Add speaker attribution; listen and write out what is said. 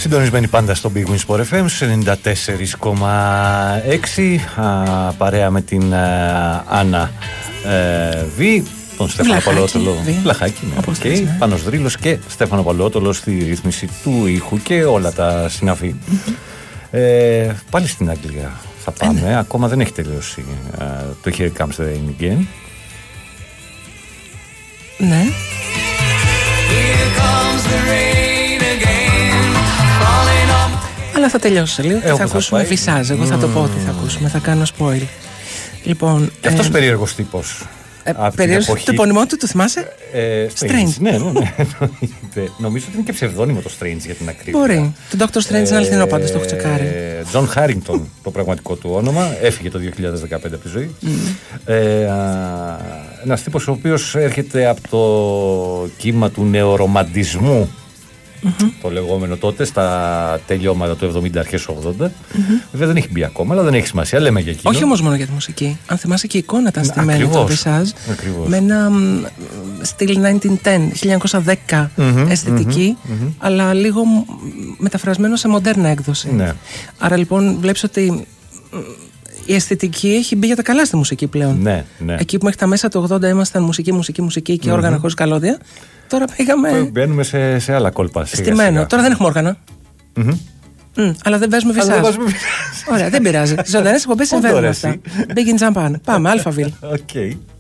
Speaker 1: Συντονισμένοι πάντα στο Big Win Sport FM στους 94,6, παρέα με την Άννα Β, τον Στέφανο Παλαιότολο. Βλαχάκι, ναι. Πάνος Δρύλος και Στέφανο Παλαιότολο στη ρύθμιση του ήχου και όλα τα συναφή. Πάλι στην Αγγλία θα πάμε. Ακόμα δεν έχει τελειώσει το Here Comes the Rain Again.
Speaker 2: Ναι. Αλλά θα τελειώσει λίγο και θα ακούσουμε Visage. Εγώ θα το πω ότι θα ακούσουμε, θα κάνω spoil. Λοιπόν,
Speaker 1: και αυτός περίεργος τύπος.
Speaker 2: Περίεργος, το επώνυμό του το θυμάσαι?
Speaker 1: Strange. Ναι. Νομίζω ότι είναι και ψευδόνυμο το Strange για την ακρίβεια.
Speaker 2: Μπορεί. Το Dr. Strange είναι αληθινό, πάντως το έχω τσεκάρει.
Speaker 1: John Harrington το πραγματικό του όνομα. Έφυγε το 2015 από τη ζωή. Ένας τύπος ο οποίος έρχεται από το κύμα του νεορομαντισμού, το λεγόμενο τότε, στα τελειώματα του 70, αρχές 80. Βέβαια δεν έχει μπει ακόμα, αλλά δεν έχει σημασία. Λέμε για εκείνο.
Speaker 2: Όχι όμως μόνο για τη μουσική. Αν θυμάσαι και η εικόνα ήταν στημένη το Visage. Με ένα στυλ 1910 αισθητική, αλλά λίγο μεταφρασμένο σε μοντέρνα έκδοση.
Speaker 1: Ναι.
Speaker 2: Άρα λοιπόν βλέπεις ότι η αισθητική έχει μπει για τα καλά στη μουσική πλέον.
Speaker 1: Ναι.
Speaker 2: Εκεί που μέχρι τα μέσα του 80 ήμασταν μουσική και όργανα χωρίς καλώδια. Τώρα πήγαμε.
Speaker 1: Μπαίνουμε σε άλλα κόλπα.
Speaker 2: Στημένο. Τώρα δεν έχουμε όργανα. Αλλά δεν παίζουμε Visage. Ωραία, δεν πειράζει. Ζωντανές εκπομπές συμβαίνουν αυτά. Big in Japan. Πάμε, Alphaville.